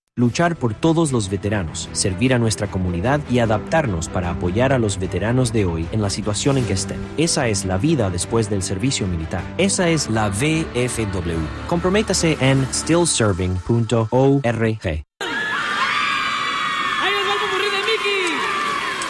Luchar por todos los veteranos, servir a nuestra comunidad y adaptarnos para apoyar a los veteranos de hoy en la situación en que estén. Esa es la vida después del servicio militar. Esa es la VFW. Comprométase en stillserving.org.